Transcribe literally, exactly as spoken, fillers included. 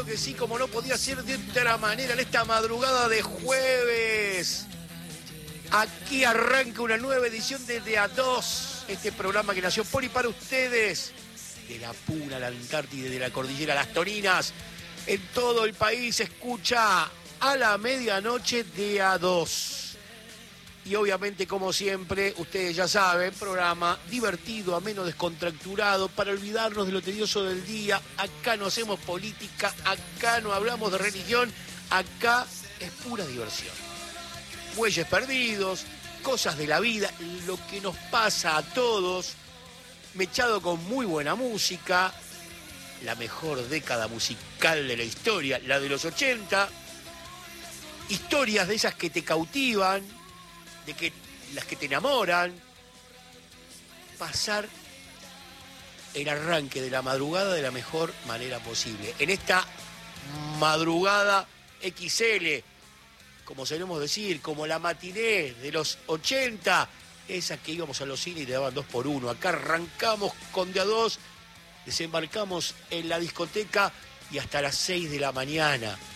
claro que sí, como no podía ser de otra manera en esta madrugada de jueves. Aquí arranca una nueva edición de De A dos, este programa que nació por y para ustedes, de la Puna, la Antártida, de la Cordillera, las Toninas. En todo el país se escucha a la medianoche De A dos. Y obviamente, como siempre, ustedes ya saben, programa divertido, ameno, descontracturado, para olvidarnos de lo tedioso del día. Acá no hacemos política, acá no hablamos de religión, acá es pura diversión. Bueyes perdidos, cosas de la vida, lo que nos pasa a todos, mechado con muy buena música, la mejor década musical de la historia, la de los ochenta, historias de esas que te cautivan, de que las que te enamoran, pasar el arranque de la madrugada de la mejor manera posible. En esta madrugada equis ele, como solemos decir, como la matiné de los ochenta, esa que íbamos a los cines y te daban dos por uno. Acá arrancamos con De A dos, desembarcamos en la discoteca y hasta las seis de la mañana.